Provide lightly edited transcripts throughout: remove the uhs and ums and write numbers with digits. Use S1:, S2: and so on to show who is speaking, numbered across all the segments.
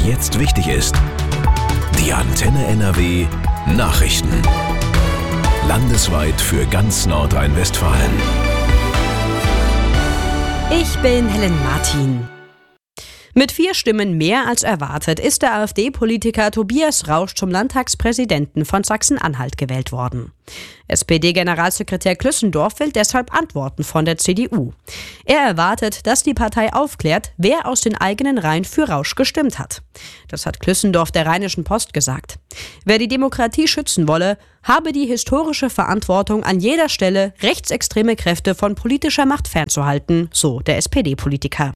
S1: jetzt wichtig ist. Die Antenne NRW Nachrichten. Landesweit für ganz Nordrhein-Westfalen.
S2: Ich bin Helen Martin. Mit 4 Stimmen mehr als erwartet ist der AfD-Politiker Tobias Rausch zum Landtagspräsidenten von Sachsen-Anhalt gewählt worden. SPD-Generalsekretär Klüssendorf will deshalb Antworten von der CDU. Er erwartet, dass die Partei aufklärt, wer aus den eigenen Reihen für Rausch gestimmt hat. Das hat Klüssendorf der Rheinischen Post gesagt. Wer die Demokratie schützen wolle, habe die historische Verantwortung, an jeder Stelle rechtsextreme Kräfte von politischer Macht fernzuhalten, so der SPD-Politiker.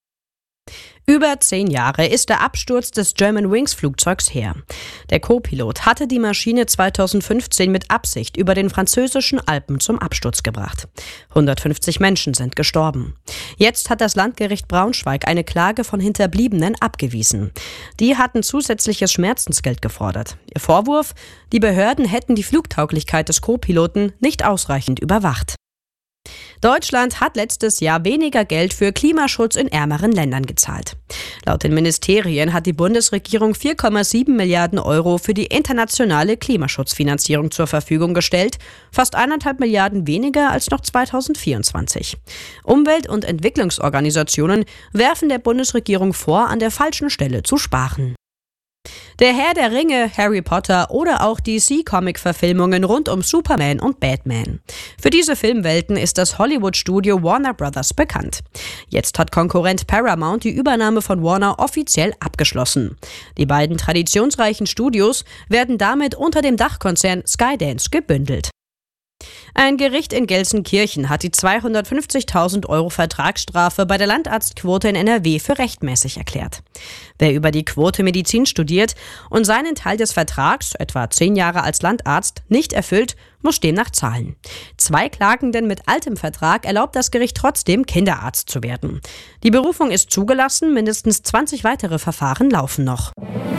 S2: Über 10 Jahre ist der Absturz des Germanwings-Flugzeugs her. Der Co-Pilot hatte die Maschine 2015 mit Absicht über den französischen Alpen zum Absturz gebracht. 150 Menschen sind gestorben. Jetzt hat das Landgericht Braunschweig eine Klage von Hinterbliebenen abgewiesen. Die hatten zusätzliches Schmerzensgeld gefordert. Ihr Vorwurf: Die Behörden hätten die Flugtauglichkeit des Co-Piloten nicht ausreichend überwacht. Deutschland hat letztes Jahr weniger Geld für Klimaschutz in ärmeren Ländern gezahlt. Laut den Ministerien hat die Bundesregierung 4,7 Milliarden Euro für die internationale Klimaschutzfinanzierung zur Verfügung gestellt, fast 1,5 Milliarden weniger als noch 2024. Umwelt- und Entwicklungsorganisationen werfen der Bundesregierung vor, an der falschen Stelle zu sparen. Der Herr der Ringe, Harry Potter oder auch DC-Comic-Verfilmungen rund um Superman und Batman. Für diese Filmwelten ist das Hollywood-Studio Warner Brothers bekannt. Jetzt hat Konkurrent Paramount die Übernahme von Warner offiziell abgeschlossen. Die beiden traditionsreichen Studios werden damit unter dem Dachkonzern Skydance gebündelt. Ein Gericht in Gelsenkirchen hat die 250.000 Euro Vertragsstrafe bei der Landarztquote in NRW für rechtmäßig erklärt. Wer über die Quote Medizin studiert und seinen Teil des Vertrags, etwa 10 Jahre als Landarzt, nicht erfüllt, muss demnach zahlen. 2 Klagenden mit altem Vertrag erlaubt das Gericht trotzdem, Kinderarzt zu werden. Die Berufung ist zugelassen, mindestens 20 weitere Verfahren laufen noch.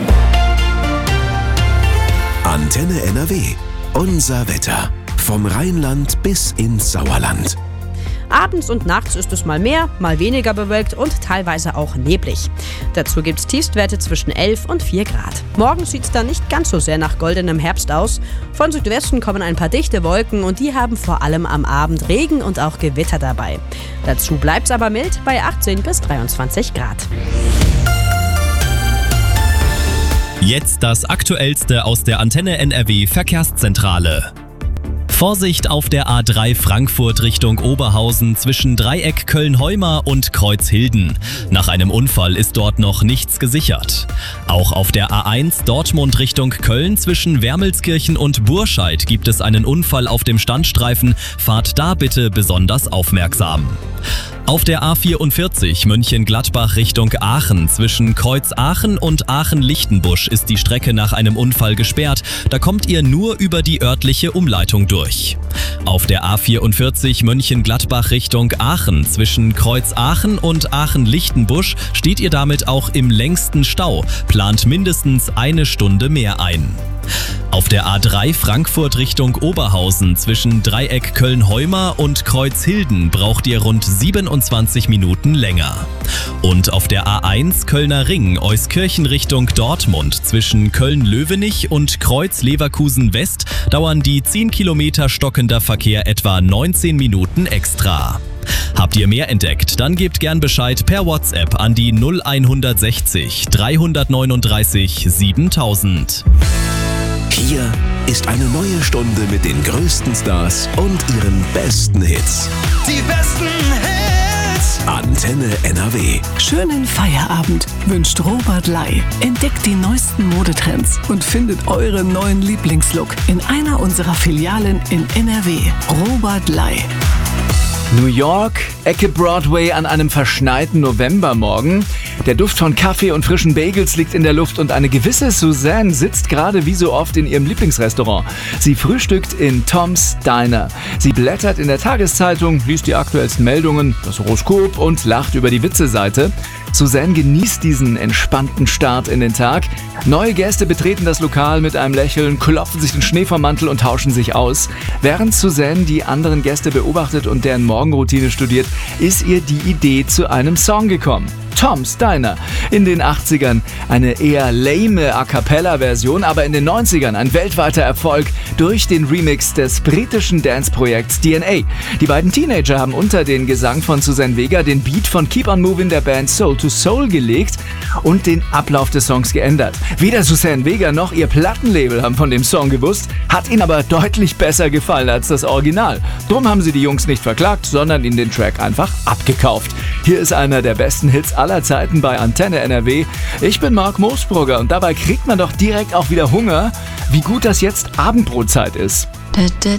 S1: Antenne NRW. Unser Wetter. Vom Rheinland bis ins Sauerland.
S2: Abends und nachts ist es mal mehr, mal weniger bewölkt und teilweise auch neblig. Dazu gibt es Tiefstwerte zwischen 11 und 4 Grad. Morgen sieht es dann nicht ganz so sehr nach goldenem Herbst aus. Von Südwesten kommen ein paar dichte Wolken und die haben vor allem am Abend Regen und auch Gewitter dabei. Dazu bleibt es aber mild bei 18 bis 23 Grad.
S3: Jetzt das Aktuellste aus der Antenne NRW Verkehrszentrale. Vorsicht auf der A3 Frankfurt Richtung Oberhausen zwischen Dreieck Köln-Heumar und Kreuzhilden. Nach einem Unfall ist dort noch nichts gesichert. Auch auf der A1 Dortmund Richtung Köln zwischen Wermelskirchen und Burscheid gibt es einen Unfall auf dem Standstreifen. Fahrt da bitte besonders aufmerksam. Auf der A44 Mönchengladbach Richtung Aachen zwischen Kreuz-Aachen und Aachen-Lichtenbusch ist die Strecke nach einem Unfall gesperrt. Da kommt ihr nur über die örtliche Umleitung durch. Auf der A44 Mönchengladbach Richtung Aachen zwischen Kreuz-Aachen und Aachen-Lichtenbusch steht ihr damit auch im längsten Stau. Plant mindestens 1 Stunde mehr ein. Auf der A3 Frankfurt Richtung Oberhausen zwischen Dreieck Köln-Heumar und Kreuzhilden braucht ihr rund 27 Minuten länger. Und auf der A1 Kölner Ring Euskirchen Richtung Dortmund zwischen Köln-Löwenich und Kreuz-Leverkusen West dauern die 10 Kilometer stockender Verkehr etwa 19 Minuten extra. Habt ihr mehr entdeckt? Dann gebt gern Bescheid per WhatsApp an die 0160 339 7000.
S1: Hier ist eine neue Stunde mit den größten Stars und ihren besten Hits.
S4: Die besten Hits.
S1: Antenne NRW.
S5: Schönen Feierabend wünscht Robert Lai. Entdeckt die neuesten Modetrends und findet euren neuen Lieblingslook in einer unserer Filialen in NRW. Robert Lai.
S6: New York, Ecke Broadway an einem verschneiten Novembermorgen. Der Duft von Kaffee und frischen Bagels liegt in der Luft und eine gewisse Suzanne sitzt gerade wie so oft in ihrem Lieblingsrestaurant. Sie frühstückt in Tom's Diner. Sie blättert in der Tageszeitung, liest die aktuellsten Meldungen, das Horoskop und lacht über die Witzeseite. Suzanne genießt diesen entspannten Start in den Tag. Neue Gäste betreten das Lokal mit einem Lächeln, klopfen sich den Schnee vom Mantel und tauschen sich aus. Während Suzanne die anderen Gäste beobachtet und deren Morgenroutine studiert, ist ihr die Idee zu einem Song gekommen. Tom's Diner. In den 80ern eine eher lame A-Cappella-Version, aber in den 90ern ein weltweiter Erfolg durch den Remix des britischen Dance-Projekts DNA. Die beiden Teenager haben unter den Gesang von Suzanne Vega den Beat von Keep on Moving der Band Soul to Soul gelegt und den Ablauf des Songs geändert. Weder Suzanne Vega noch ihr Plattenlabel haben von dem Song gewusst, hat ihnen aber deutlich besser gefallen als das Original. Drum haben sie die Jungs nicht verklagt, sondern ihnen den Track einfach abgekauft. Hier ist einer der besten Hits aller Zeiten bei Antenne NRW. Ich bin Marc Moosbrugger und dabei kriegt man doch direkt auch wieder Hunger, wie gut das jetzt Abendbrotzeit ist.
S7: Da, da,